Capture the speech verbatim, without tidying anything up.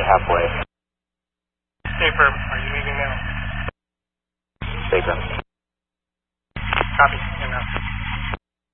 halfway. Stay firm. Are you leaving now? Stay firm. Copy. Enough.